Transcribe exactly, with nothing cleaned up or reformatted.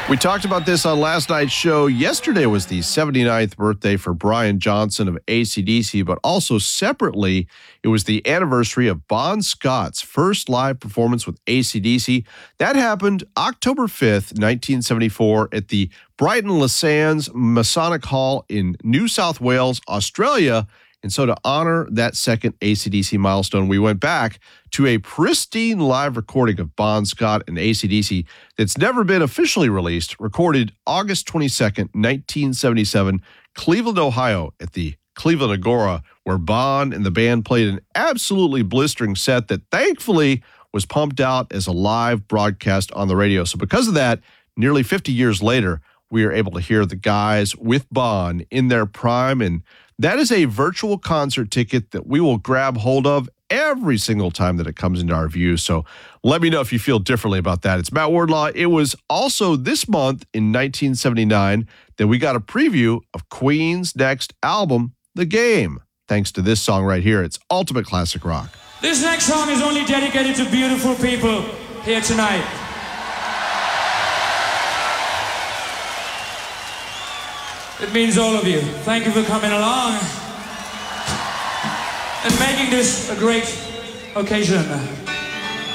We talked about this on last night's show. Yesterday was the seventy-ninth birthday for Brian Johnson of A C D C, but also separately, it was the anniversary of Bon Scott's first live performance with A C D C. That happened October fifth, nineteen seventy-four at the Brighton Les Sands Masonic Hall in New South Wales, Australia. And so to honor that second A C D C milestone, we went back to a pristine live recording of Bon Scott and A C D C that's never been officially released, recorded August twenty-second, nineteen seventy-seven, Cleveland, Ohio, at the Cleveland Agora, where Bon and the band played an absolutely blistering set that thankfully was pumped out as a live broadcast on the radio. So because of that, nearly fifty years later, we are able to hear the guys with Bon in their prime, and that is a virtual concert ticket that we will grab hold of every single time that it comes into our view. So let me know if you feel differently about that. It's Matt Wardlaw. It was also this month in nineteen seventy-nine that we got a preview of Queen's next album, The Game, thanks to this song right here. It's ultimate classic rock. This next song is only dedicated to beautiful people here tonight. It means all of you. Thank you for coming along and making this a great occasion.